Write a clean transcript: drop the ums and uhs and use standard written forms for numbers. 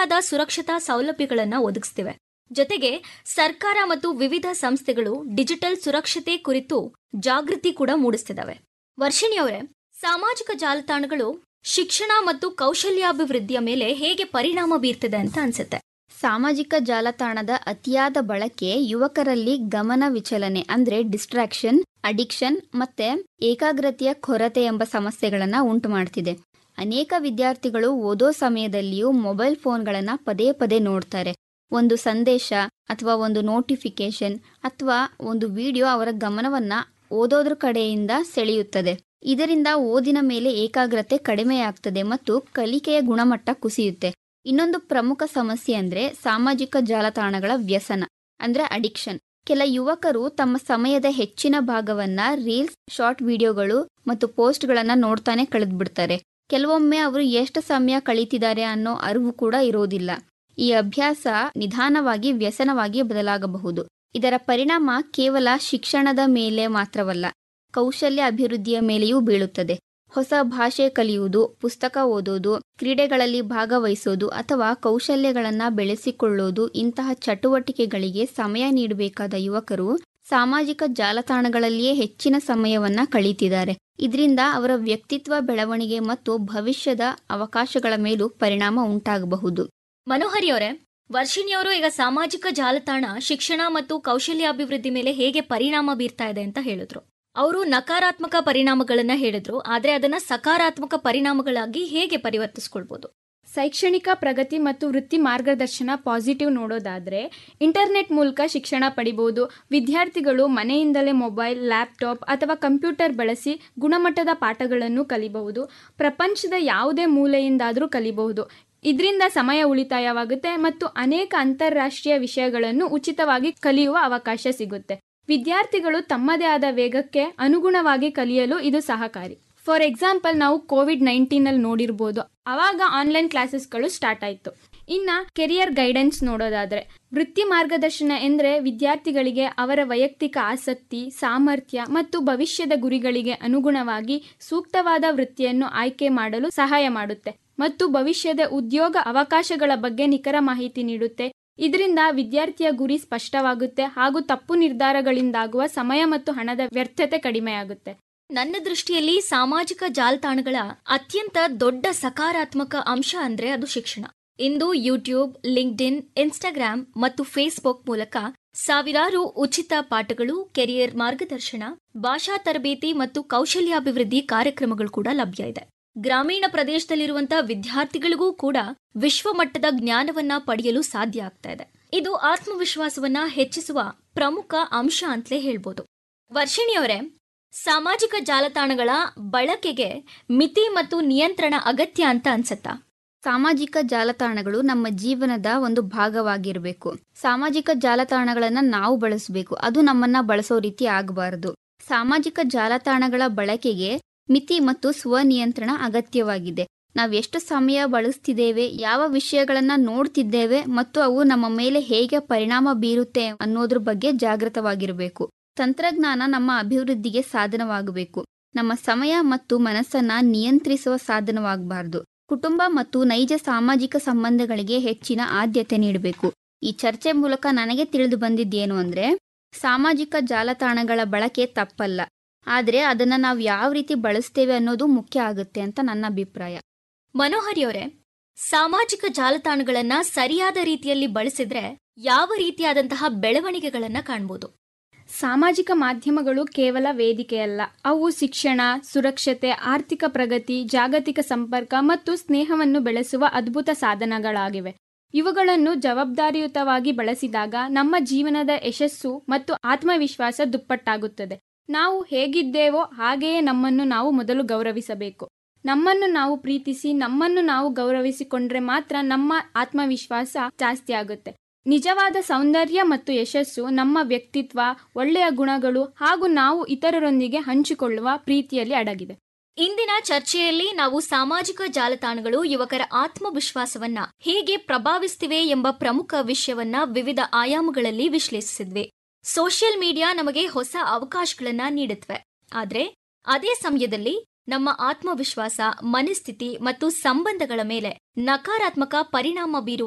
ರೀತಿಯಾದ ಸುರಕ್ಷತಾ ಸೌಲಭ್ಯಗಳನ್ನ ಒದಗಿಸ್ತಿವೆ. ಜೊತೆಗೆ ಸರ್ಕಾರ ಮತ್ತು ವಿವಿಧ ಸಂಸ್ಥೆಗಳು ಡಿಜಿಟಲ್ ಸುರಕ್ಷತೆ ಕುರಿತು ಜಾಗೃತಿ ಕೂಡ ಮೂಡಿಸ್ತಿದ್ದಾವೆ. ವರ್ಷಿಣಿ ಅವರೇ, ಸಾಮಾಜಿಕ ಜಾಲತಾಣಗಳು ಶಿಕ್ಷಣ ಮತ್ತು ಕೌಶಲ್ಯಾಭಿವೃದ್ಧಿಯ ಮೇಲೆ ಹೇಗೆ ಪರಿಣಾಮ ಬೀರ್ತಿದೆ ಅಂತ ಅನ್ಸುತ್ತೆ? ಸಾಮಾಜಿಕ ಜಾಲತಾಣದ ಅತಿಯಾದ ಬಳಕೆ ಯುವಕರಲ್ಲಿ ಗಮನ ವಿಚಲನೆ ಅಂದ್ರೆ ಡಿಸ್ಟ್ರಾಕ್ಷನ್, ಅಡಿಕ್ಷನ್ ಮತ್ತೆ ಏಕಾಗ್ರತೆಯ ಕೊರತೆ ಎಂಬ ಸಮಸ್ಯೆಗಳನ್ನ ಉಂಟು ಮಾಡ್ತಿದೆ. ಅನೇಕ ವಿದ್ಯಾರ್ಥಿಗಳು ಓದೋ ಸಮಯದಲ್ಲಿಯೂ ಮೊಬೈಲ್ ಫೋನ್ಗಳನ್ನ ಪದೇ ಪದೇ ನೋಡ್ತಾರೆ. ಒಂದು ಸಂದೇಶ ಅಥವಾ ಒಂದು ನೋಟಿಫಿಕೇಶನ್ ಅಥವಾ ಒಂದು ವಿಡಿಯೋ ಅವರ ಗಮನವನ್ನ ಓದೋದ್ರ ಕಡೆಯಿಂದ ಸೆಳೆಯುತ್ತದೆ. ಇದರಿಂದ ಓದಿನ ಮೇಲೆ ಏಕಾಗ್ರತೆ ಕಡಿಮೆಯಾಗ್ತದೆ ಮತ್ತು ಕಲಿಕೆಯ ಗುಣಮಟ್ಟ ಕುಸಿಯುತ್ತೆ. ಇನ್ನೊಂದು ಪ್ರಮುಖ ಸಮಸ್ಯೆ ಅಂದ್ರೆ ಸಾಮಾಜಿಕ ಜಾಲತಾಣಗಳ ವ್ಯಸನ ಅಂದ್ರೆ ಅಡಿಕ್ಷನ್. ಕೆಲ ಯುವಕರು ತಮ್ಮ ಸಮಯದ ಹೆಚ್ಚಿನ ಭಾಗವನ್ನ ರೀಲ್ಸ್, ಶಾರ್ಟ್ ವಿಡಿಯೋಗಳು ಮತ್ತು ಪೋಸ್ಟ್ಗಳನ್ನ ನೋಡ್ತಾನೆ ಕಳೆದ್ಬಿಡ್ತಾರೆ. ಕೆಲವೊಮ್ಮೆ ಅವರು ಎಷ್ಟು ಸಮಯ ಕಳೀತಿದ್ದಾರೆ ಅನ್ನೋ ಅರಿವು ಕೂಡ ಇರೋದಿಲ್ಲ. ಈ ಅಭ್ಯಾಸ ನಿಧಾನವಾಗಿ ವ್ಯಸನವಾಗಿ ಬದಲಾಗಬಹುದು. ಇದರ ಪರಿಣಾಮ ಕೇವಲ ಶಿಕ್ಷಣದ ಮೇಲೆ ಮಾತ್ರವಲ್ಲ, ಕೌಶಲ್ಯ ಅಭಿವೃದ್ಧಿಯ ಮೇಲೆಯೂ ಬೀಳುತ್ತದೆ. ಹೊಸ ಭಾಷೆ ಕಲಿಯುವುದು, ಪುಸ್ತಕ ಓದೋದು, ಕ್ರೀಡೆಗಳಲ್ಲಿ ಭಾಗವಹಿಸೋದು ಅಥವಾ ಕೌಶಲ್ಯಗಳನ್ನ ಬೆಳೆಸಿಕೊಳ್ಳೋದು ಇಂತಹ ಚಟುವಟಿಕೆಗಳಿಗೆ ಸಮಯ ನೀಡಬೇಕಾದ ಯುವಕರು ಸಾಮಾಜಿಕ ಜಾಲತಾಣಗಳಲ್ಲಿಯೇ ಹೆಚ್ಚಿನ ಸಮಯವನ್ನ ಕಳೀತಿದ್ದಾರೆ. ಇದರಿಂದ ಅವರ ವ್ಯಕ್ತಿತ್ವ ಬೆಳವಣಿಗೆ ಮತ್ತು ಭವಿಷ್ಯದ ಅವಕಾಶಗಳ ಮೇಲೂ ಪರಿಣಾಮ ಉಂಟಾಗಬಹುದು. ಮನೋಹರಿ ಅವರೇ, ವರ್ಷಿಣಿಯವರು ಈಗ ಸಾಮಾಜಿಕ ಜಾಲತಾಣ ಶಿಕ್ಷಣ ಮತ್ತು ಕೌಶಲ್ಯಾಭಿವೃದ್ಧಿ ಮೇಲೆ ಹೇಗೆ ಪರಿಣಾಮ ಬೀರ್ತಾ ಇದೆ ಅಂತ ಹೇಳಿದ್ರು. ಅವರು ನಕಾರಾತ್ಮಕ ಪರಿಣಾಮಗಳನ್ನ ಹೇಳಿದ್ರು, ಆದ್ರೆ ಅದನ್ನ ಸಕಾರಾತ್ಮಕ ಪರಿಣಾಮಗಳಾಗಿ ಹೇಗೆ ಪರಿವರ್ತಿಸ್ಕೊಳ್ಬಹುದು? ಶೈಕ್ಷಣಿಕ ಪ್ರಗತಿ ಮತ್ತು ವೃತ್ತಿ ಮಾರ್ಗದರ್ಶನ ಪಾಸಿಟಿವ್ ನೋಡೋದಾದ್ರೆ, ಇಂಟರ್ನೆಟ್ ಮೂಲಕ ಶಿಕ್ಷಣ ಪಡಿಬಹುದು. ವಿದ್ಯಾರ್ಥಿಗಳು ಮನೆಯಿಂದಲೇ ಮೊಬೈಲ್, ಲ್ಯಾಪ್ಟಾಪ್ ಅಥವಾ ಕಂಪ್ಯೂಟರ್ ಬಳಸಿ ಗುಣಮಟ್ಟದ ಪಾಠಗಳನ್ನು ಕಲಿಬಹುದು. ಪ್ರಪಂಚದ ಯಾವುದೇ ಮೂಲೆಯಿಂದಾದರೂ ಕಲಿಬಹುದು. ಇದರಿಂದ ಸಮಯ ಉಳಿತಾಯವಾಗುತ್ತೆ ಮತ್ತು ಅನೇಕ ಅಂತಾರಾಷ್ಟ್ರೀಯ ವಿಷಯಗಳನ್ನು ಉಚಿತವಾಗಿ ಕಲಿಯುವ ಅವಕಾಶ ಸಿಗುತ್ತೆ. ವಿದ್ಯಾರ್ಥಿಗಳು ತಮ್ಮದೇ ಆದ ವೇಗಕ್ಕೆ ಅನುಗುಣವಾಗಿ ಕಲಿಯಲು ಇದು ಸಹಕಾರಿ. ಫಾರ್ ಎಕ್ಸಾಂಪಲ್, ನಾವು COVID-19 ನೋಡಿರ್ಬೋದು. ಅವಾಗ ಆನ್ಲೈನ್ ಕ್ಲಾಸಸ್ಗಳು ಸ್ಟಾರ್ಟ್ ಆಯಿತು. ಇನ್ನು ಕೆರಿಯರ್ ಗೈಡೆನ್ಸ್ ನೋಡೋದಾದ್ರೆ, ವೃತ್ತಿ ಮಾರ್ಗದರ್ಶನ ಎಂದರೆ ವಿದ್ಯಾರ್ಥಿಗಳಿಗೆ ಅವರ ವೈಯಕ್ತಿಕ ಆಸಕ್ತಿ, ಸಾಮರ್ಥ್ಯ ಮತ್ತು ಭವಿಷ್ಯದ ಗುರಿಗಳಿಗೆ ಅನುಗುಣವಾಗಿ ಸೂಕ್ತವಾದ ವೃತ್ತಿಯನ್ನು ಆಯ್ಕೆ ಮಾಡಲು ಸಹಾಯ ಮಾಡುತ್ತೆ ಮತ್ತು ಭವಿಷ್ಯದ ಉದ್ಯೋಗ ಅವಕಾಶಗಳ ಬಗ್ಗೆ ನಿಖರ ಮಾಹಿತಿ ನೀಡುತ್ತೆ. ಇದರಿಂದ ವಿದ್ಯಾರ್ಥಿಯ ಗುರಿ ಸ್ಪಷ್ಟವಾಗುತ್ತೆ ಹಾಗೂ ತಪ್ಪು ನಿರ್ಧಾರಗಳಿಂದಾಗುವ ಸಮಯ ಮತ್ತು ಹಣದ ವ್ಯರ್ಥತೆ ಕಡಿಮೆಯಾಗುತ್ತೆ. ನನ್ನ ದೃಷ್ಟಿಯಲ್ಲಿ ಸಾಮಾಜಿಕ ಜಾಲತಾಣಗಳ ಅತ್ಯಂತ ದೊಡ್ಡ ಸಕಾರಾತ್ಮಕ ಅಂಶ ಅಂದ್ರೆ ಅದು ಶಿಕ್ಷಣ. ಇಂದು ಯೂಟ್ಯೂಬ್, ಲಿಂಕ್ಡ್ಇನ್, ಇನ್ಸ್ಟಾಗ್ರಾಮ್ ಮತ್ತು ಫೇಸ್ಬುಕ್ ಮೂಲಕ ಸಾವಿರಾರು ಉಚಿತ ಪಾಠಗಳು, ಕೆರಿಯರ್ ಮಾರ್ಗದರ್ಶನ, ಭಾಷಾ ತರಬೇತಿ ಮತ್ತು ಕೌಶಲ್ಯಾಭಿವೃದ್ಧಿ ಕಾರ್ಯಕ್ರಮಗಳು ಕೂಡ ಲಭ್ಯ ಇದೆ. ಗ್ರಾಮೀಣ ಪ್ರದೇಶದಲ್ಲಿರುವಂತಹ ವಿದ್ಯಾರ್ಥಿಗಳಿಗೂ ಕೂಡ ವಿಶ್ವಮಟ್ಟದ ಜ್ಞಾನವನ್ನ ಪಡೆಯಲು ಸಾಧ್ಯ ಆಗ್ತಾ ಇದೆ. ಇದು ಆತ್ಮವಿಶ್ವಾಸವನ್ನ ಹೆಚ್ಚಿಸುವ ಪ್ರಮುಖ ಅಂಶ ಅಂತಲೇ ಹೇಳ್ಬೋದು. ವರ್ಷಿಣಿಯವರೇ, ಸಾಮಾಜಿಕ ಜಾಲತಾಣಗಳ ಬಳಕೆಗೆ ಮಿತಿ ಮತ್ತು ನಿಯಂತ್ರಣ ಅಗತ್ಯ ಅಂತ ಅನ್ಸತ್ತಾ? ಸಾಮಾಜಿಕ ಜಾಲತಾಣಗಳು ನಮ್ಮ ಜೀವನದ ಒಂದು ಭಾಗವಾಗಿರಬೇಕು. ಸಾಮಾಜಿಕ ಜಾಲತಾಣಗಳನ್ನ ನಾವು ಬಳಸಬೇಕು, ಅದು ನಮ್ಮನ್ನ ಬಳಸೋ ರೀತಿ ಆಗಬಾರದು. ಸಾಮಾಜಿಕ ಜಾಲತಾಣಗಳ ಬಳಕೆಗೆ ಮಿತಿ ಮತ್ತು ಸ್ವನಿಯಂತ್ರಣ ಅಗತ್ಯವಾಗಿದೆ. ನಾವು ಎಷ್ಟು ಸಮಯ ಬಳಸ್ತಿದ್ದೇವೆ, ಯಾವ ವಿಷಯಗಳನ್ನ ನೋಡ್ತಿದ್ದೇವೆ ಮತ್ತು ಅವು ನಮ್ಮ ಮೇಲೆ ಹೇಗೆ ಪರಿಣಾಮ ಬೀರುತ್ತೆ ಅನ್ನೋದ್ರ ಬಗ್ಗೆ ಜಾಗೃತವಾಗಿರಬೇಕು. ತಂತ್ರಜ್ಞಾನ ನಮ್ಮ ಅಭಿವೃದ್ಧಿಗೆ ಸಾಧನವಾಗಬೇಕು, ನಮ್ಮ ಸಮಯ ಮತ್ತು ಮನಸ್ಸನ್ನ ನಿಯಂತ್ರಿಸುವ ಸಾಧನವಾಗಬಾರದು. ಕುಟುಂಬ ಮತ್ತು ನೈಜ ಸಾಮಾಜಿಕ ಸಂಬಂಧಗಳಿಗೆ ಹೆಚ್ಚಿನ ಆದ್ಯತೆ ನೀಡಬೇಕು. ಈ ಚರ್ಚೆ ಮೂಲಕ ನನಗೆ ತಿಳಿದು ಬಂದಿದ್ದೇನು ಅಂದ್ರೆ, ಸಾಮಾಜಿಕ ಜಾಲತಾಣಗಳ ಬಳಕೆ ತಪ್ಪಲ್ಲ, ಆದ್ರೆ ಅದನ್ನ ನಾವು ಯಾವ ರೀತಿ ಬಳಸ್ತೇವೆ ಅನ್ನೋದು ಮುಖ್ಯ ಆಗುತ್ತೆ ಅಂತ ನನ್ನ ಅಭಿಪ್ರಾಯ. ಮನೋಹರಿ ಅವರೇ, ಸಾಮಾಜಿಕ ಜಾಲತಾಣಗಳನ್ನ ಸರಿಯಾದ ರೀತಿಯಲ್ಲಿ ಬಳಸಿದ್ರೆ ಯಾವ ರೀತಿಯಾದಂತಹ ಬೆಳವಣಿಗೆಗಳನ್ನ ಕಾಣಬಹುದು? ಸಾಮಾಜಿಕ ಮಾಧ್ಯಮಗಳು ಕೇವಲ ವೇದಿಕೆಯಲ್ಲ, ಅವು ಶಿಕ್ಷಣ, ಸುರಕ್ಷತೆ, ಆರ್ಥಿಕ ಪ್ರಗತಿ, ಜಾಗತಿಕ ಸಂಪರ್ಕ ಮತ್ತು ಸ್ನೇಹವನ್ನು ಬೆಳೆಸುವ ಅದ್ಭುತ ಸಾಧನಗಳಾಗಿವೆ. ಇವುಗಳನ್ನು ಜವಾಬ್ದಾರಿಯುತವಾಗಿ ಬಳಸಿದಾಗ ನಮ್ಮ ಜೀವನದ ಯಶಸ್ಸು ಮತ್ತು ಆತ್ಮವಿಶ್ವಾಸ ದುಪ್ಪಟ್ಟಾಗುತ್ತದೆ. ನಾವು ಹೇಗಿದ್ದೇವೋ ಹಾಗೆಯೇ ನಮ್ಮನ್ನು ನಾವು ಮೊದಲು ಗೌರವಿಸಬೇಕು. ನಮ್ಮನ್ನು ನಾವು ಪ್ರೀತಿಸಿ ನಮ್ಮನ್ನು ನಾವು ಗೌರವಿಸಿಕೊಂಡ್ರೆ ಮಾತ್ರ ನಮ್ಮ ಆತ್ಮವಿಶ್ವಾಸ ಜಾಸ್ತಿ ಆಗುತ್ತೆ. ನಿಜವಾದ ಸೌಂದರ್ಯ ಮತ್ತು ಯಶಸ್ಸು ನಮ್ಮ ವ್ಯಕ್ತಿತ್ವ, ಒಳ್ಳೆಯ ಗುಣಗಳು ಹಾಗೂ ನಾವು ಇತರರೊಂದಿಗೆ ಹಂಚಿಕೊಳ್ಳುವ ಪ್ರೀತಿಯಲ್ಲಿ ಅಡಗಿದೆ. ಇಂದಿನ ಚರ್ಚೆಯಲ್ಲಿ ನಾವು ಸಾಮಾಜಿಕ ಜಾಲತಾಣಗಳು ಯುವಕರ ಆತ್ಮವಿಶ್ವಾಸವನ್ನ ಹೇಗೆ ಪ್ರಭಾವಿಸ್ತಿವೆ ಎಂಬ ಪ್ರಮುಖ ವಿಷಯವನ್ನ ವಿವಿಧ ಆಯಾಮಗಳಲ್ಲಿ ವಿಶ್ಲೇಷಿಸಿದ್ವಿ. ಸೋಷಿಯಲ್ ಮೀಡಿಯಾ ನಮಗೆ ಹೊಸ ಅವಕಾಶಗಳನ್ನ ನೀಡುತ್ತವೆ, ಆದ್ರೆ ಅದೇ ಸಮಯದಲ್ಲಿ ನಮ್ಮ ಆತ್ಮವಿಶ್ವಾಸ, ಮನಸ್ಥಿತಿ ಮತ್ತು ಸಂಬಂಧಗಳ ಮೇಲೆ ನಕಾರಾತ್ಮಕ ಪರಿಣಾಮ ಬೀರುವ